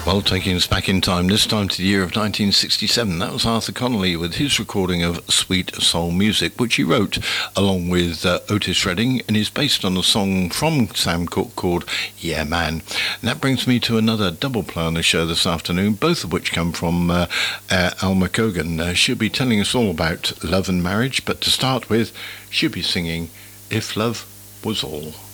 Well, taking us back in time, this time to the year of 1967, that was Arthur Connolly with his recording of Sweet Soul Music, which he wrote along with Otis Redding, and is based on a song from Sam Cooke called Yeah Man. And that brings me to another double play on the show this afternoon, both of which come from Alma Cogan. She'll be telling us all about love and marriage, but to start with, she'll be singing If Love Was All.